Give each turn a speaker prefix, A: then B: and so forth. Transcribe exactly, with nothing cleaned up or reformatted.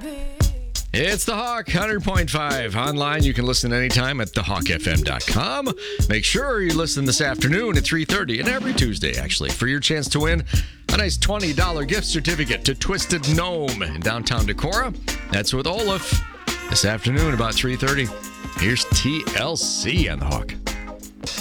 A: It's The Hawk, one hundred point five. Online, you can listen anytime at the hawk f m dot com. Make sure you listen this afternoon at three thirty, and every Tuesday, actually, for your chance to win a nice twenty dollars gift certificate to Twisted Gnome in downtown Decorah. That's with Olaf this afternoon about three thirty. Here's T L C on The Hawk.